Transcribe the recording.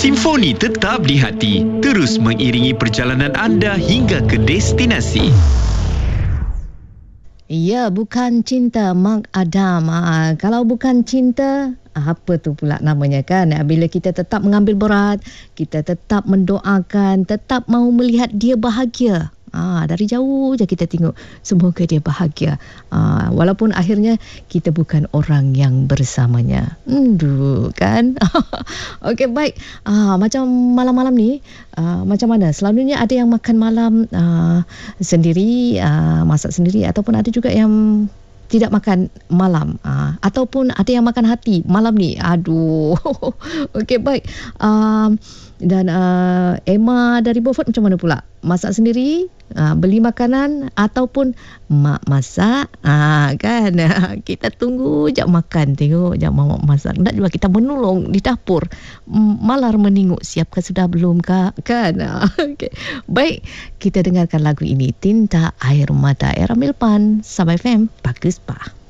Simfoni tetap di hati, terus mengiringi perjalanan anda hingga ke destinasi. Ya, bukan cinta, Mak Adam. Kalau bukan cinta, apa tu pula namanya kan? Bila kita tetap mengambil berat, kita tetap mendoakan, tetap mahu melihat dia bahagia. Dari jauh je kita tengok, semoga dia bahagia. Walaupun akhirnya kita bukan orang yang bersamanya. Kan? Okey, baik. Macam malam-malam ni, macam mana? Selalunya ada yang makan malam sendiri, masak sendiri, ataupun ada juga yang tidak makan malam, ataupun ada yang makan hati malam ni. Aduh. Okey, baik. Dan Emma dari Beaufort macam mana pula? Masak sendiri, beli makanan, ataupun mak masak? Kan? Kita tunggu jap makan, tengok jap mak masak. Tak juga kita menolong di dapur, malar menengok siapkah sudah belum kak? Kan? Okay. Baik, kita dengarkan lagu ini, Tinta Air Mata Era Milpan, Sabah FM, Bagus Bah.